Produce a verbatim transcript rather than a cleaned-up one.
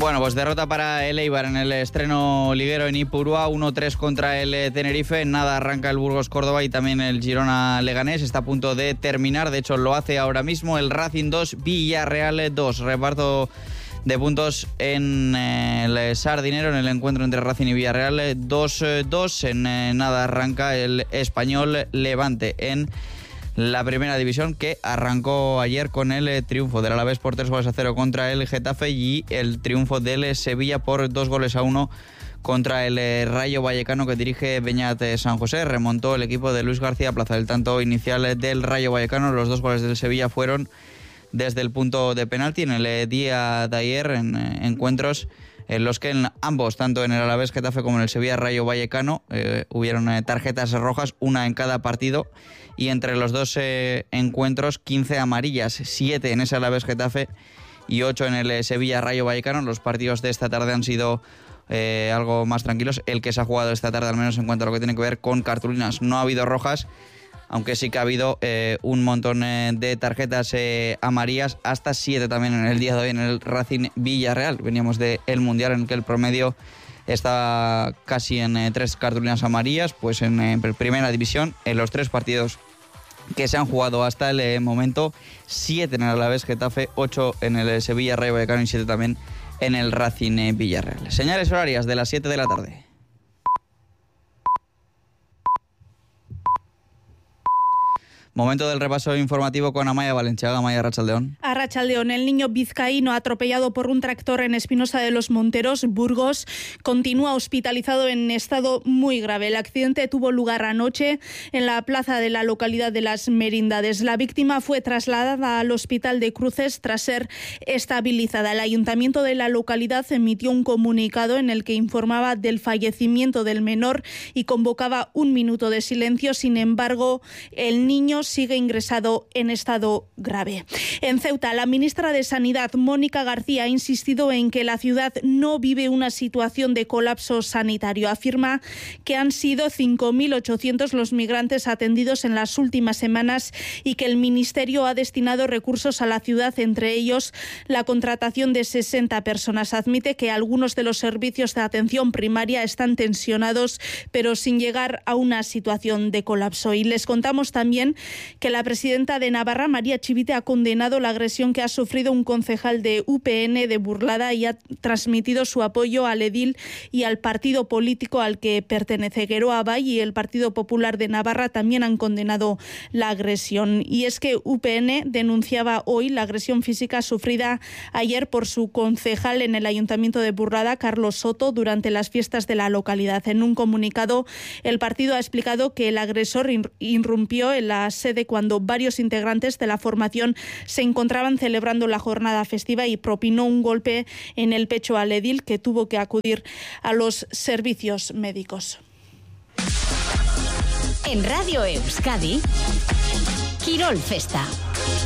Bueno, pues derrota para el Eibar en el estreno liguero en Ipurúa, uno tres contra el Tenerife. Nada, arranca el Burgos Córdoba y también el Girona Leganés. Está a punto de terminar, de hecho lo hace ahora mismo. El Racing dos, Villarreal dos. Reparto de puntos en el Sardinero, en el encuentro entre Racing y Villarreal, dos dos. En nada arranca el Español Levante en la primera división, que arrancó ayer con el triunfo del Alavés por tres goles a cero contra el Getafe y el triunfo del Sevilla por dos goles a uno contra el Rayo Vallecano, que dirige Beñat San José. Remontó el equipo de Luis García Plaza el tanto inicial del Rayo Vallecano. Los dos goles del Sevilla fueron desde el punto de penalti en el día de ayer, en encuentros en los que en ambos, tanto en el Alavés Getafe como en el Sevilla Rayo Vallecano, eh, hubieron eh, tarjetas rojas, una en cada partido, y entre los dos eh, encuentros quince amarillas, siete en ese Alavés Getafe y ocho en el eh, Sevilla Rayo Vallecano. Los partidos de esta tarde han sido eh, algo más tranquilos. El que se ha jugado esta tarde, al menos en cuanto a lo que tiene que ver con cartulinas, no ha habido rojas, aunque sí que ha habido eh, un montón eh, de tarjetas eh, amarillas, hasta siete también en el día de hoy en el Racing Villarreal. Veníamos del Mundial en que el promedio está casi en eh, tres cartulinas amarillas, pues en eh, primera división, en los tres partidos que se han jugado hasta el eh, momento, siete en el Alavés Getafe, ocho en el Sevilla Rayo Vallecano y siete también en el Racing eh, Villarreal. Señales horarias de las siete de la tarde. Momento del repaso informativo con Amaya Valenciaga. Amaya, Arratsaldeón. Arratsaldeón. El niño vizcaíno atropellado por un tractor en Espinosa de los Monteros, Burgos, continúa hospitalizado en estado muy grave. El accidente tuvo lugar anoche en la plaza de la localidad de Las Merindades. La víctima fue trasladada al hospital de Cruces tras ser estabilizada. El ayuntamiento de la localidad emitió un comunicado en el que informaba del fallecimiento del menor y convocaba un minuto de silencio. Sin embargo, el niño sigue ingresado en estado grave. En Ceuta, la ministra de Sanidad, Mónica García, ha insistido en que la ciudad no vive una situación de colapso sanitario. Afirma que han sido cinco mil ochocientos los migrantes atendidos en las últimas semanas y que el Ministerio ha destinado recursos a la ciudad, entre ellos la contratación de sesenta personas. Admite que algunos de los servicios de atención primaria están tensionados, pero sin llegar a una situación de colapso. Y les contamos también que la presidenta de Navarra, María Chivite, ha condenado la agresión que ha sufrido un concejal de U P N de Burlada y ha transmitido su apoyo al edil y al partido político al que pertenece. Geroa Abay y el Partido Popular de Navarra también han condenado la agresión. Y es que U P N denunciaba hoy la agresión física sufrida ayer por su concejal en el Ayuntamiento de Burlada, Carlos Soto, durante las fiestas de la localidad. En un comunicado, el partido ha explicado que el agresor irrumpió en la sede cuando varios integrantes de la formación se encontraban celebrando la jornada festiva y propinó un golpe en el pecho al edil, que tuvo que acudir a los servicios médicos. En Radio Euskadi, Quirol Festa.